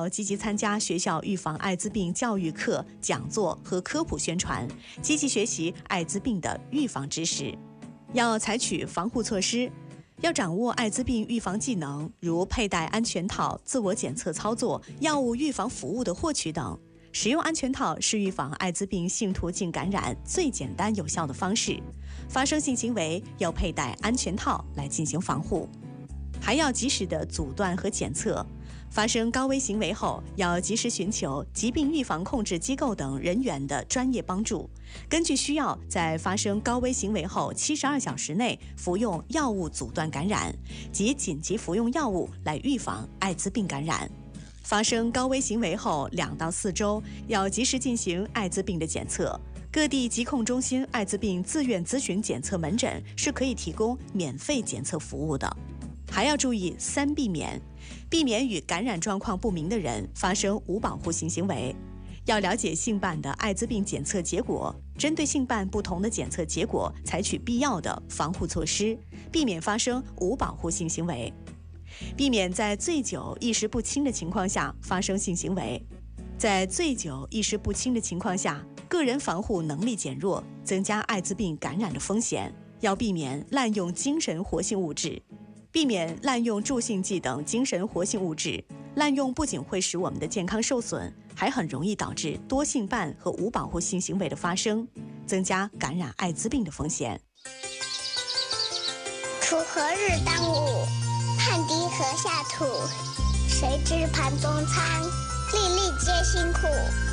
要积极参加学校预防艾滋病教育课、讲座和科普宣传，积极学习艾滋病的预防知识。要采取防护措施，要掌握艾滋病预防技能，如佩戴安全套、自我检测操作、药物预防服务的获取等。使用安全套是预防艾滋病性途径感染最简单有效的方式。发生性行为要佩戴安全套来进行防护，还要及时的阻断和检测。发生高危行为后，要及时寻求疾病预防控制机构等人员的专业帮助。根据需要，在发生高危行为后72小时内服用药物阻断感染及紧急服用药物来预防艾滋病感染。发生高危行为后2到4周，要及时进行艾滋病的检测。各地疾控中心艾滋病自愿咨询检测门诊是可以提供免费检测服务的。还要注意3避免，避免与感染状况不明的人发生无保护性行为。要了解性办的艾滋病检测结果，针对性办不同的检测结果，采取必要的防护措施，避免发生无保护性行为。避免在醉酒意识不清的情况下发生性行为。在醉酒意识不清的情况下，个人防护能力减弱，增加艾滋病感染的风险。要避免滥用精神活性物质，避免滥用助兴剂等精神活性物质。滥用不仅会使我们的健康受损，还很容易导致多性伴和无保护性行为的发生，增加感染艾滋病的风险。 锄禾日当午，汗滴禾下土。谁知盘中餐，粒粒皆辛苦。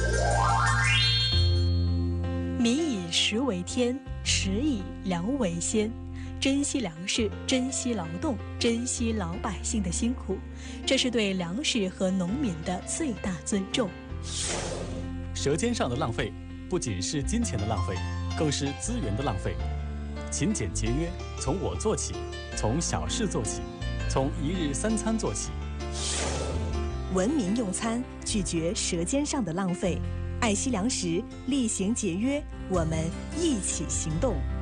民以食为天，食以粮为先。珍惜粮食，珍惜劳动，珍惜老百姓的辛苦，这是对粮食和农民的最大尊重。 舌尖上的浪费，不仅是金钱的浪费，更是资源的浪费。勤俭节约，从我做起，从小事做起，从1日3餐做起。 文明用餐，拒绝舌尖上的浪费，爱惜粮食，厉行节约，我们一起行动。